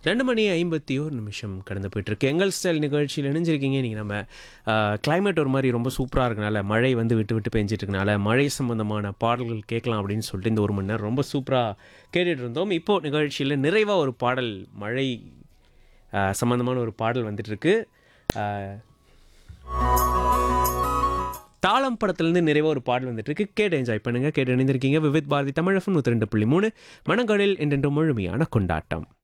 2:51 கடந்து போயிட்டுருக்கு. எங்கள் ஸ்டைல் நிகழ்ச்சியில் இணைஞ்சிருக்கீங்க. நீங்கள் நம்ம கிளைமேட் ஒரு மாதிரி ரொம்ப சூப்பராக இருக்கனால, மழை வந்து விட்டு விட்டு பெஞ்சிட்டு இருக்கனால, மழை சம்பந்தமான பாடல்கள் கேட்கலாம் அப்படின்னு சொல்லிட்டு இந்த ஒரு மணி நேரம் ரொம்ப சூப்பராக கேட்டுட்டு இருந்தோம். இப்போது நிகழ்ச்சியில் நிறைவாக ஒரு பாடல் மழை சம்பந்தமான ஒரு பாடல் வந்துட்டுருக்கு. தாளம் படத்துலேருந்து நிறைவாக ஒரு பாடல் வந்துட்டுருக்கு. கேட்டு என்ஜாய் பண்ணுங்கள். கேட்டு இணைந்திருக்கீங்க விவித் பாரதி தமிழ் FM 102.3 மனங்களில் என்றென்றும் முழுமையான கொண்டாட்டம்.